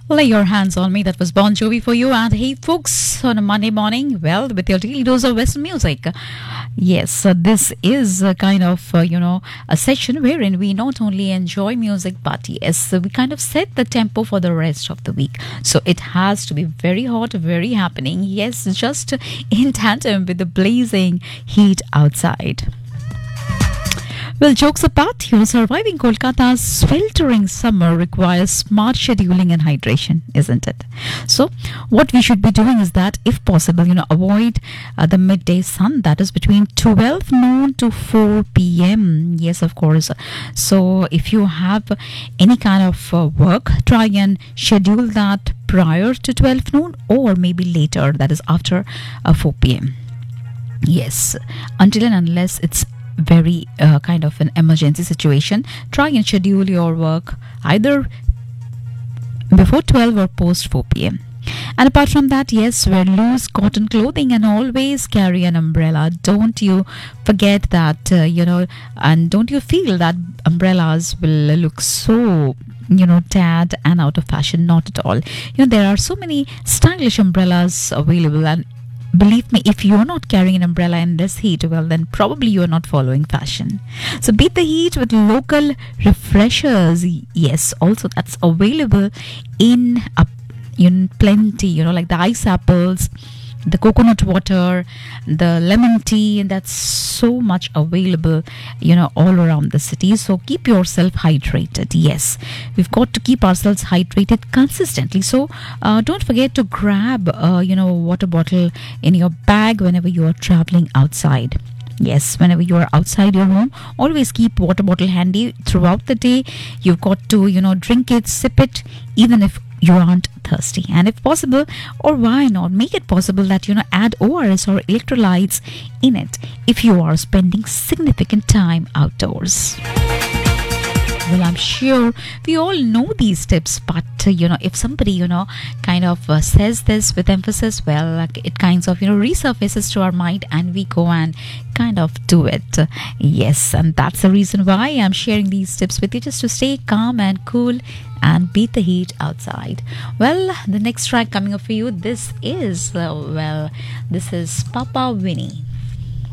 Lay your hands on me. That was Bon Jovi for you. And hey, folks, on a Monday morning, well, with your daily dose of Western music. Yes, this is a kind of, a session wherein we not only enjoy music, but yes, we kind of set the tempo for the rest of the week. So it has to be very hot, very happening. Yes, just in tandem with the blazing heat outside. Well, jokes apart, surviving Kolkata's sweltering summer requires smart scheduling and hydration, isn't it? So, what we should be doing is that, if possible, avoid the midday sun, that is between 12 noon to 4 p.m. Yes, of course. So, if you have any kind of work, try and schedule that prior to 12 noon or maybe later, that is after 4 p.m. Yes, until and unless it's very kind of an emergency situation, try and schedule your work either before 12 or post 4 p.m. And apart from that, yes, wear loose cotton clothing and always carry an umbrella. Don't you forget that, and don't you feel that umbrellas will look so tad and out of fashion? Not at all. There are so many stylish umbrellas available, and believe me, if you're not carrying an umbrella in this heat, well, then probably you're not following fashion. So beat the heat with local refreshers. Yes, also that's available in plenty, like the ice apples, the coconut water, the lemon tea, and that's so much available, all around the city. So keep yourself hydrated. Yes, we've got to keep ourselves hydrated consistently. So don't forget to grab, water bottle in your bag whenever you are traveling outside. Yes, whenever you are outside your home, always keep water bottle handy throughout the day. You've got to, drink it, sip it, even if you aren't thirsty. And if possible, or why not make it possible that add ORS or electrolytes in it if you are spending significant time outdoors. Well, I'm sure we all know these tips, but if somebody kind of says this with emphasis, well, it kinds of resurfaces to our mind, and we go and kind of do it. Yes, and that's the reason why I'm sharing these tips with you, just to stay calm and cool and beat the heat outside. Well, the next track coming up for you, this is Papa Winnie.